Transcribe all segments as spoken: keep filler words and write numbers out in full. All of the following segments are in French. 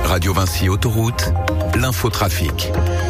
Radio Vinci Autoroute, l'infotrafic.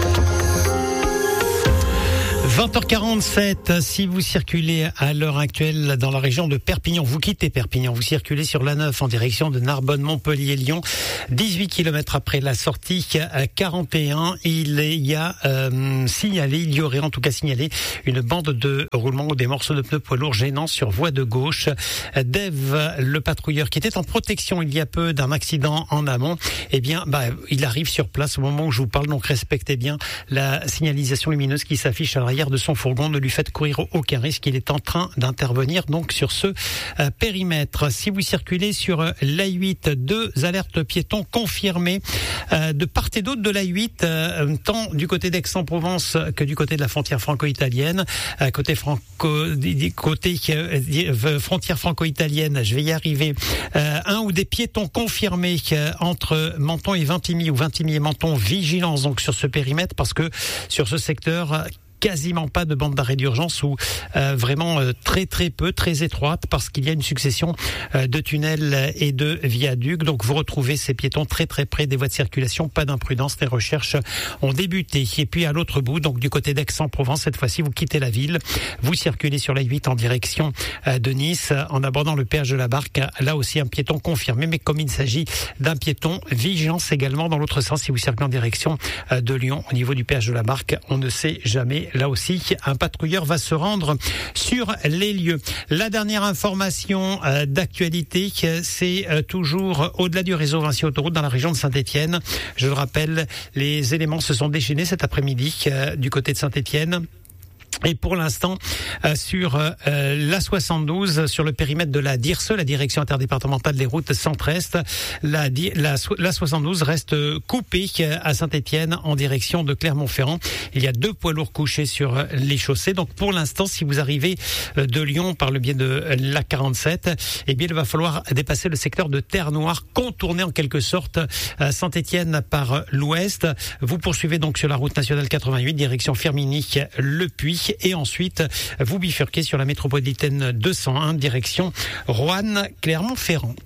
vingt heures quarante-sept, si vous circulez à l'heure actuelle dans la région de Perpignan, vous quittez Perpignan, vous circulez sur l'A neuf en direction de Narbonne, Montpellier, Lyon, dix-huit kilomètres après la sortie quarante et un, il y a euh, signalé, il y aurait en tout cas signalé une bande de roulement ou des morceaux de pneus poids lourds gênants sur voie de gauche. Dave, le patrouilleur qui était en protection il y a peu d'un accident en amont, eh bien, bah, il arrive sur place au moment où je vous parle, donc respectez bien la signalisation lumineuse qui s'affiche à l'arrière de son fourgon, ne lui faites courir aucun risque, il est en train d'intervenir donc sur ce euh, périmètre. Si vous circulez sur euh, l'A huit, deux alertes piétons confirmées euh, de part et d'autre de l'A huit, euh, tant du côté d'Aix-en-Provence que du côté de la frontière franco-italienne. Euh, côté franco, côté euh, frontière franco-italienne, je vais y arriver, euh, un ou des piétons confirmés euh, entre Menton et Vintimille, ou Vintimille et Menton, vigilance donc sur ce périmètre, parce que sur ce secteur, quasiment pas de bande d'arrêt d'urgence, ou euh, vraiment euh, très très peu, très étroite, parce qu'il y a une succession euh, de tunnels et de viaducs. Donc vous retrouvez ces piétons très très près des voies de circulation. Pas d'imprudence, les recherches ont débuté. Et puis à l'autre bout, donc du côté d'Aix-en-Provence, cette fois-ci vous quittez la ville, vous circulez sur l'A huit en direction euh, de Nice, en abordant le péage de la Barque. Là aussi un piéton confirmé, mais comme il s'agit d'un piéton, vigilance également dans l'autre sens si vous circulez en direction euh, de Lyon au niveau du péage de la Barque. On ne sait jamais. Là aussi, un patrouilleur va se rendre sur les lieux. La dernière information euh, d'actualité, c'est euh, toujours au-delà du réseau Vinci Autoroute dans la région de Saint-Étienne. Je le rappelle, les éléments se sont déchaînés cet après-midi euh, du côté de Saint-Étienne. Et pour l'instant, euh, sur euh, l'A soixante-douze, sur le périmètre de la D I R S E, la Direction interdépartementale des routes Centre-Est, la, la, la soixante-douze reste coupée à Saint-Étienne en direction de Clermont-Ferrand. Il y a deux poids lourds couchés sur les chaussées. Donc pour l'instant, si vous arrivez de Lyon par le biais de l'A quarante-sept, eh bien il va falloir dépasser le secteur de Terre-Noire, contourner en quelque sorte Saint-Étienne par l'ouest. Vous poursuivez donc sur la route nationale quatre-vingt-huit, direction Firminy-Le Puy. Et ensuite, vous bifurquez sur la métropolitaine deux cent un, direction Roanne, Clermont-Ferrand.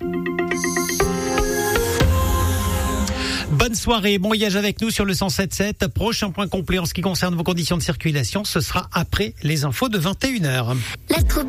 Bonne soirée, bon voyage avec nous sur le cent sept sept. Prochain point complet en ce qui concerne vos conditions de circulation, ce sera après les infos de vingt et une heures.